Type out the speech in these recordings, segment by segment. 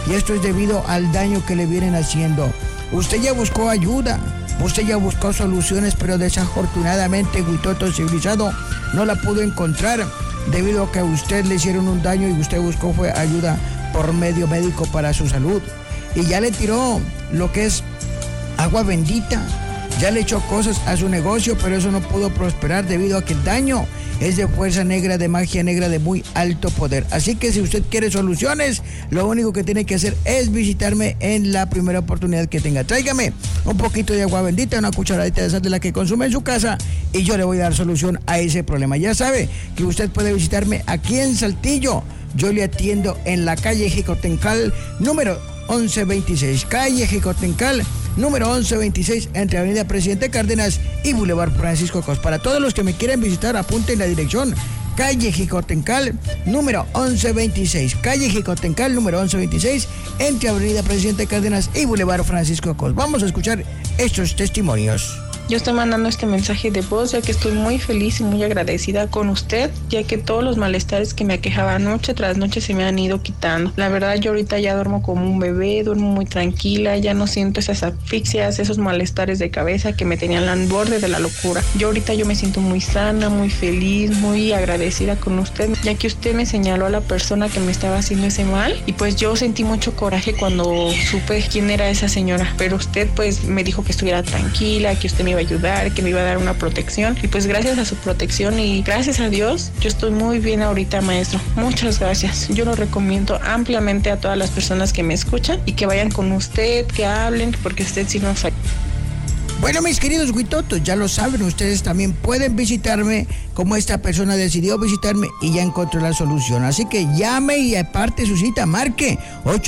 y esto es debido al daño que le vienen haciendo. Usted ya buscó ayuda, usted ya buscó soluciones, pero desafortunadamente Huitoto civilizado no la pudo encontrar debido a que a usted le hicieron un daño y usted buscó fue ayuda por medio médico para su salud. Y ya le tiró lo que es agua bendita, ya le echó cosas a su negocio, pero eso no pudo prosperar debido a que el daño es de fuerza negra, de magia negra, de muy alto poder. Así que si usted quiere soluciones, lo único que tiene que hacer es visitarme en la primera oportunidad que tenga. Tráigame un poquito de agua bendita, una cucharadita de sal de la que consume en su casa y yo le voy a dar solución a ese problema. Ya sabe que usted puede visitarme aquí en Saltillo. Yo le atiendo en la calle Jicotencal, número 1126. Calle Jicotencal, número 1126, entre Avenida Presidente Cárdenas y Boulevard Francisco Cos. Para todos los que me quieren visitar, apunten la dirección. Calle Jicotencal, número 1126. Calle Jicotencal, número 1126, entre Avenida Presidente Cárdenas y Boulevard Francisco Cos. Vamos a escuchar estos testimonios. Yo estoy mandando este mensaje de voz ya que estoy muy feliz y muy agradecida con usted, ya que todos los malestares que me aquejaban noche tras noche se me han ido quitando. La verdad, yo ahorita ya duermo como un bebé, duermo muy tranquila, ya no siento esas asfixias, esos malestares de cabeza que me tenían al borde de la locura. Yo ahorita me siento muy sana, muy feliz, muy agradecida con usted, ya que usted me señaló a la persona que me estaba haciendo ese mal y pues yo sentí mucho coraje cuando supe quién era esa señora, pero usted pues me dijo que estuviera tranquila, que usted me iba a ayudar, que me iba a dar una protección y pues gracias a su protección y gracias a Dios yo estoy muy bien ahorita, maestro. Muchas gracias. Yo lo recomiendo ampliamente a todas las personas que me escuchan y que vayan con usted, que hablen, porque usted sí nos ayuda. Bueno, mis queridos huitotos, ya lo saben, ustedes también pueden visitarme como esta persona decidió visitarme y ya encontró la solución. Así que llame y aparte su cita, marque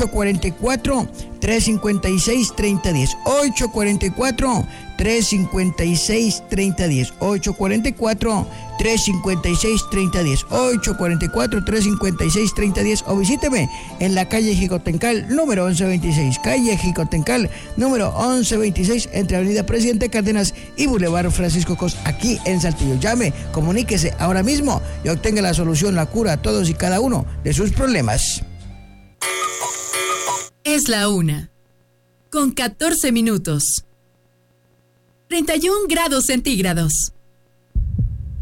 844-356-3010. 844-356-3010. 844-356-3010. 844-356-3010. O visíteme en la calle Jicotencal, número 1126. Calle Jicotencal, número 1126, entre Avenida Presidente Cárdenas y Boulevard Francisco Cos, aquí en Saltillo. Llame, comuníquese ahora mismo y obtenga la solución, la cura a todos y cada uno de sus problemas. Es la 1:14 minutos. 31 grados centígrados.